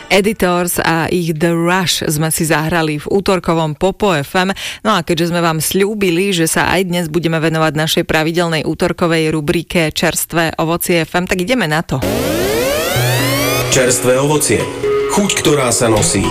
Editors a ich The Rush sme si zahrali v útorkovom Popo FM. No a keďže sme vám sľúbili, že sa aj dnes budeme venovať našej pravidelnej útorkovej rubrike Čerstvé ovocie FM, tak ideme na to. Čerstvé ovocie. Chuť, ktorá sa nosí.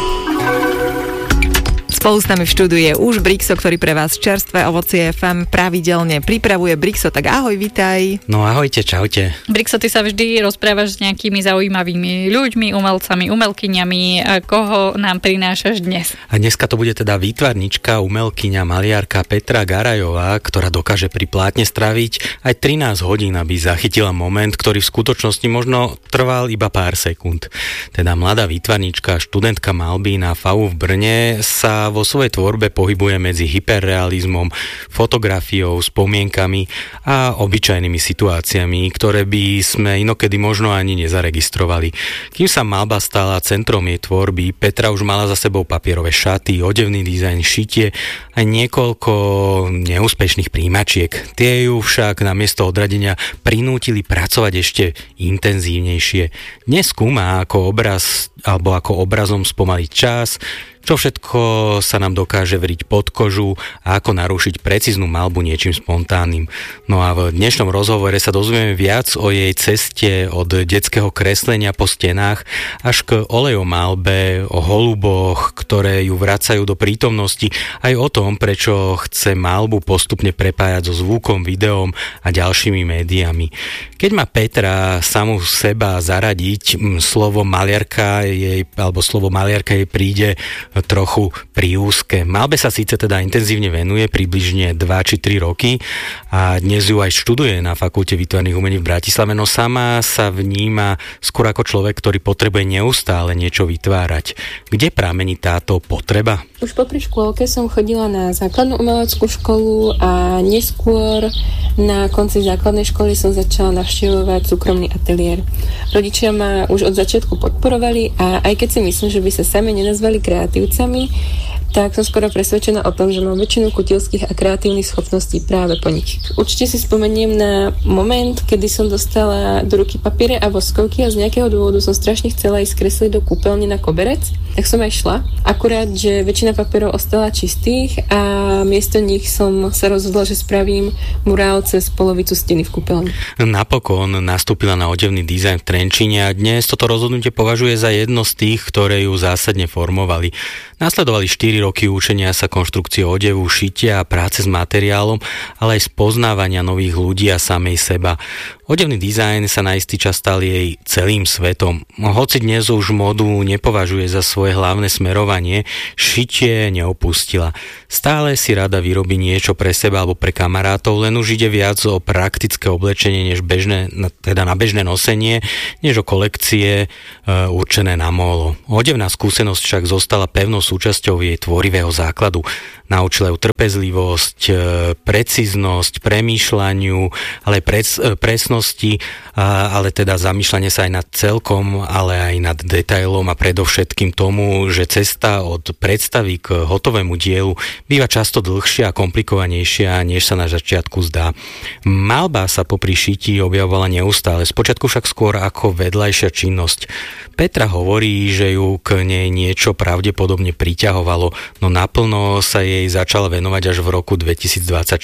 Spolu s nami v štúdiu je už Brixo, ktorý pre vás Čerstvé ovocie FM pravidelne pripravuje. Brixo, tak ahoj, vitaj. No ahojte, čaute. Brixo, ty sa vždy rozprávaš s nejakými zaujímavými ľuďmi, umelcami, umelkyňami. A koho nám prinášaš dnes? A dneska to bude teda výtvarnička, umelkyňa, maliarka Petra Garajová, ktorá dokáže pri plátne straviť aj 13 hodín, aby zachytila moment, ktorý v skutočnosti možno trval iba pár sekúnd. Teda mladá výtvarnička, študentka maľby na FAU v Brne sa vo svojej tvorbe pohybuje medzi hyperrealizmom, fotografiou, spomienkami a obyčajnými situáciami, ktoré by sme inokedy možno ani nezaregistrovali. Kým sa maľba stala centrom jej tvorby, Petra už mala za sebou papierové šaty, odevný dizajn, šitie aj niekoľko neúspešných príjimačiek. Tie ju však namiesto odradenia prinútili pracovať ešte intenzívnejšie. Dnes skúma ako obraz alebo ako obrazom spomaliť čas, čo všetko sa nám dokáže vriť pod kožu a ako narušiť precíznu maľbu niečím spontánnym. No a v dnešnom rozhovore sa dozvieme viac o jej ceste od detského kreslenia po stenách až k olejomaľbe, o holuboch, ktoré ju vracajú do prítomnosti, aj o tom, prečo chce maľbu postupne prepájať so zvukom, videom a ďalšími médiami. Keď má Petra samu seba zaradiť, slovo maliarka jej príde trochu priúzke. Maľbe sa síce teda intenzívne venuje približne 2 či 3 roky a dnes ju aj študuje na Fakulte výtvarných umení v Bratislave, no sama sa vníma skôr ako človek, ktorý potrebuje neustále niečo vytvárať. Kde pramení táto potreba? Už popri škôlke som chodila na základnú umeleckú školu a neskôr na konci základnej školy som začala navštevovať súkromný ateliér. Rodičia ma už od začiatku podporovali a aj keď si myslím, že by sa sami nenazvali kreatívcami, tak som skoro presvedčená o tom, že mám väčšinu kutilských a kreatívnych schopností práve po nich. Určite si spomeniem na moment, kedy som dostala do ruky papiere a voskovky a z nejakého dôvodu som strašne chcela ísť kresliť do kúpeľne na koberec, tak som aj šla. Akurát, že väčšina papierov ostala čistých a miesto nich som sa rozhodla, že spravím murál cez polovicu steny v kúpeľni. Napokon nastúpila na odevný dizajn v Trenčíne a dnes toto rozhodnutie považuje za jedno z tých, ktoré ju zásadne formovali. Nasledovali 4 roky učenia sa konštrukcie odevu, šitia a práce s materiálom, ale aj spoznávania nových ľudí a samej seba. Odevný dizajn sa na istý čas stal jej celým svetom. Hoci dnes už modu nepovažuje za svoje hlavné smerovanie, šitie neopustila. Stále si rada vyrobí niečo pre seba alebo pre kamarátov, len už ide viac o praktické oblečenie než na bežné nosenie, než o kolekcie určené na mólo. Odevná skúsenosť však zostala pevnou súčasťou jej tvorivého základu. Naučila ju trpezlivosť, precíznosť, premýšľaniu, ale aj presnosti, ale teda zamýšľanie sa aj nad celkom, ale aj nad detailom a predovšetkým tomu, že cesta od predstavy k hotovému dielu býva často dlhšia a komplikovanejšia, než sa na začiatku zdá. Maľba sa popri šití objavovala neustále, spočiatku však skôr ako vedľajšia činnosť. Petra hovorí, že ju k nej niečo pravdepodobne priťahovalo, no naplno sa jej začala venovať až v roku 2024.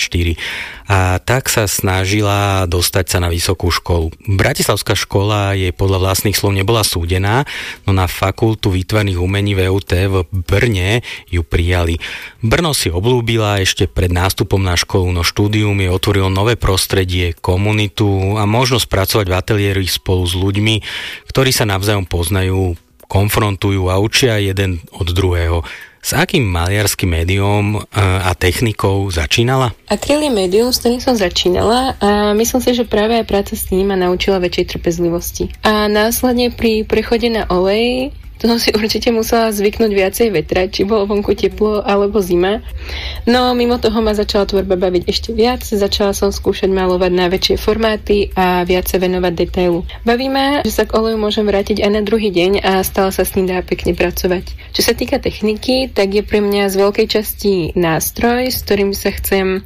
A tak sa snažila dostať sa na vysokú školu. Bratislavská škola jej podľa vlastných slov nebola súdená, no na Fakultu výtvarných umení VUT v Brne ju prijali. Brno si obľúbila ešte pred nástupom na školu, no štúdium jej otvorilo nové prostredie, komunitu a možnosť pracovať v ateliéri spolu s ľuďmi, ktorí sa navzájom poznajú, konfrontujú a učia jeden od druhého. S akým maliarským médium a technikou začínala? Akryl je médium, s ktorým som začínala a myslím si, že práve aj práca s ním ma naučila väčšej trpezlivosti. A následne pri prechode na olej to som si určite musela zvyknúť viacej vetrať, či bolo vonku teplo alebo zima. No mimo toho ma začala tvorba baviť ešte viac, začala som skúšať malovať na väčšie formáty a viac sa venovať detailu. Baví ma, že sa k oleju môžem vrátiť aj na druhý deň a stále sa s ním dá pekne pracovať. Čo sa týka techniky, tak je pre mňa z veľkej časti nástroj, s ktorým sa chcem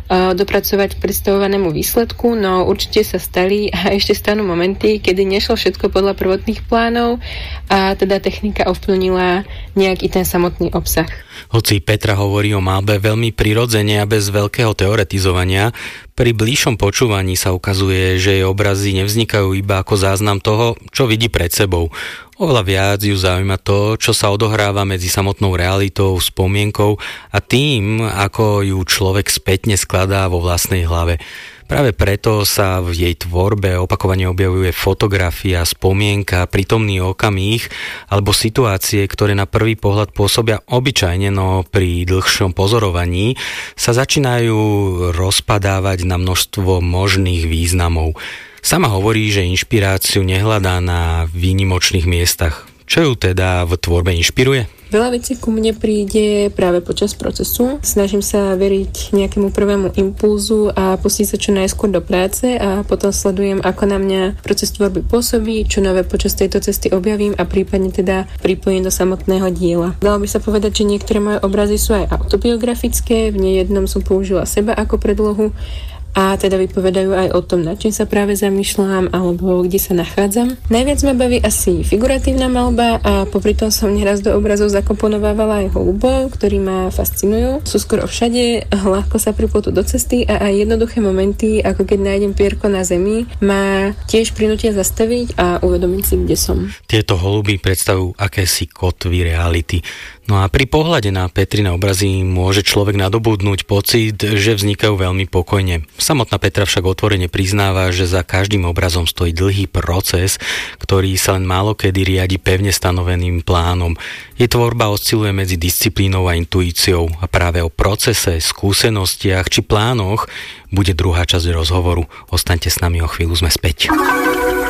dopracovať k predstavovanému výsledku, no určite sa stali a ešte stanú momenty, kedy nešlo všetko podľa prvotných plánov a teda technika ovplyvnila nejak i ten samotný obsah. Hoci Petra hovorí o malbe veľmi prirodzene a bez veľkého teoretizovania, pri bližšom počúvaní sa ukazuje, že jej obrazy nevznikajú iba ako záznam toho, čo vidí pred sebou. Oveľa viac ju zaujíma to, čo sa odohráva medzi samotnou realitou, spomienkou a tým, ako ju človek spätne skladá vo vlastnej hlave. Práve preto sa v jej tvorbe opakovane objavuje fotografia, spomienka, prítomný okamih alebo situácie, ktoré na prvý pohľad pôsobia obyčajne, no pri dlhšom pozorovaní sa začínajú rozpadávať na množstvo možných významov. Sama hovorí, že inšpiráciu nehľadá na výnimočných miestach. Čo ju teda v tvorbe inšpiruje? Veľa vecí ku mne príde práve počas procesu. Snažím sa veriť nejakému prvému impulzu a pustiť sa čo najskôr do práce a potom sledujem, ako na mňa proces tvorby pôsobí, čo nové počas tejto cesty objavím a prípadne teda pripojím do samotného diela. Dalo by sa povedať, že niektoré moje obrazy sú aj autobiografické, v nejednom som použila seba ako predlohu a teda vypovedajú aj o tom, nad čím sa práve zamýšľam alebo kde sa nachádzam. Najviac ma baví asi figuratívna maľba a popri tom som neraz do obrazov zakomponovávala aj holubov, ktorí ma fascinujú. Sú skoro všade, ľahko sa pripletú do cesty a aj jednoduché momenty, ako keď nájdem pierko na zemi, ma tiež prinútia zastaviť a uvedomiť si, kde som. Tieto holuby predstavujú akési kotvy reality. No a pri pohľade na Petrine obrazy môže človek nadobudnúť pocit, že vznikajú veľmi pokojne. Samotná Petra však otvorene priznáva, že za každým obrazom stojí dlhý proces, ktorý sa len málo kedy riadi pevne stanoveným plánom. Jej tvorba osciluje medzi disciplínou a intuíciou a práve o procese, skúsenostiach či plánoch bude druhá časť rozhovoru. Ostaňte s nami, o chvíľu sme späť.